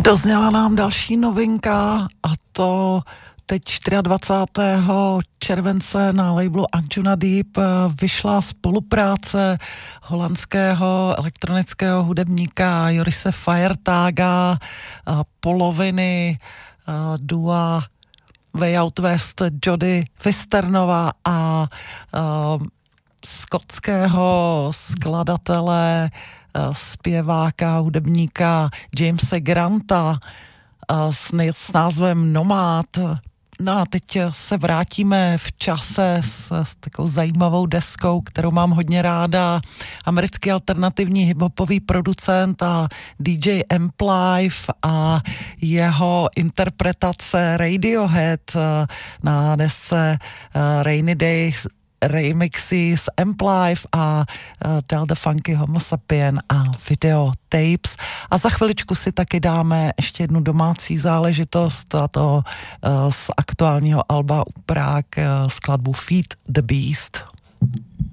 Dozněla nám další novinka a to teď 24. července na labelu Anjuna Deep vyšla spolupráce holandského elektronického hudebníka Jorise Firetága, poloviny dua Way Out West Jody Wisternova a skotského skladatele, zpěváka, hudebníka Jamese Granta s názvem Nomad. No a teď se vrátíme v čase s takovou zajímavou deskou, kterou mám hodně ráda. Americký alternativní hiphopový producent a DJ Amplife a jeho interpretace Radiohead na desce Rainy Days remixy s Amplife a Del the Funky Homo Sapien a video tapes. A za chviličku si taky dáme ještě jednu domácí záležitost, a to z aktuálního alba Uprák skladbu Feed the Beast.